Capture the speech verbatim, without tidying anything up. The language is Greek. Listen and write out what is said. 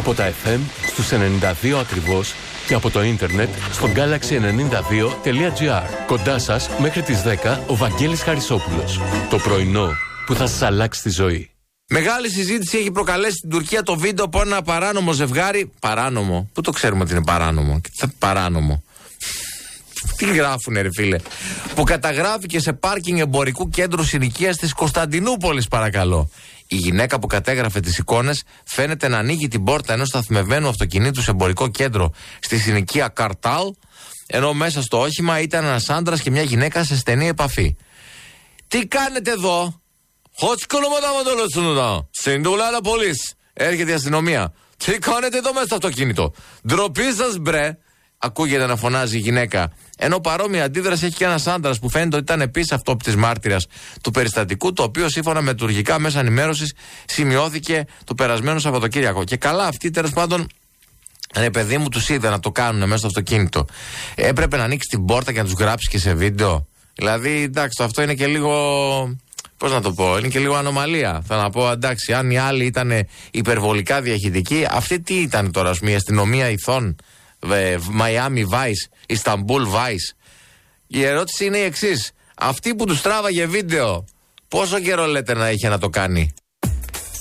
Από τα εφ εμ στους ενενήντα δύο ακριβώς και από το ίντερνετ στο γκάλαξι ενενήντα δύο τελεία τζι άρ. Κοντά σας μέχρι τις δέκα ο Βαγγέλης Χαρισόπουλος. Το πρωινό που θα σας αλλάξει τη ζωή. Μεγάλη συζήτηση έχει προκαλέσει στην Τουρκία το βίντεο από ένα παράνομο ζευγάρι. Παράνομο. Πού το ξέρουμε ότι είναι παράνομο? Παράνομο. Τι γράφουνε ρε φίλε? Που καταγράφηκε σε πάρκινγκ εμπορικού κέντρου συνοικίας της Κωνσταντινούπολης, παρακαλώ. Η γυναίκα που κατέγραφε τις εικόνες φαίνεται να ανοίγει την πόρτα ενός σταθμευμένου αυτοκινήτου σε εμπορικό κέντρο στη συνοικία Καρτάλ, ενώ μέσα στο όχημα ήταν ένας άντρας και μια γυναίκα σε στενή επαφή. Τι κάνετε εδώ? Έρχεται η αστυνομία. Τι κάνετε εδώ μέσα στο αυτοκίνητο? Ντροπή σας μπρε. Ακούγεται να φωνάζει η γυναίκα. Ενώ παρόμοια αντίδραση έχει και ένας άντρας που φαίνεται ότι ήταν επίσης αυτόπτης μάρτυρας του περιστατικού, το οποίο σύμφωνα με τουρκικά μέσα ενημέρωσης σημειώθηκε το περασμένο Σαββατοκύριακο. Και καλά, αυτοί τέλος πάντων, ρε παιδί μου, τους είδα να το κάνουν μέσα στο αυτοκίνητο. Έπρεπε να ανοίξει την πόρτα και να τους γράψει και σε βίντεο. Δηλαδή, εντάξει, αυτό είναι και λίγο. Πώς να το πω, είναι και λίγο ανομαλία. Θα να πω, εντάξει, αν οι άλλοι ήταν υπερβολικά διαχειτικοί, αυτή τι ήταν τώρα, ας πούμε, η αστυνομία ηθών, Μαϊάμι Vice, Ισταμπούλ Vice. Η ερώτηση είναι η εξής. Αυτή που τους τράβαγε βίντεο, πόσο καιρό λέτε να είχε να το κάνει?